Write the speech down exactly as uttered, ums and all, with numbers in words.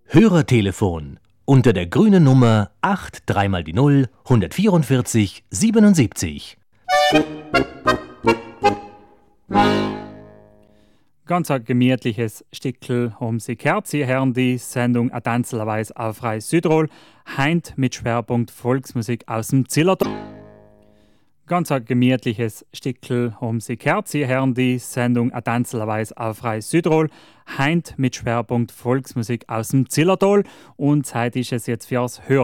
Hörertelefon unter der grünen Nummer acht drei mal die null hundertvierundvierzig siebenundsiebzig. Ganz ein gemütliches Stickel um Sie gehört. Sie hören die Sendung «Adanzelweis auf Reis Südtirol», heint mit Schwerpunkt Volksmusik aus dem Zillertal. Ganz ein gemütliches Stickel um Sie gehört. Sie hören die Sendung «Adanzelweis auf Reis Südtirol», heint mit Schwerpunkt Volksmusik aus dem Zillertal. Und Zeit ist es jetzt fürs Hören.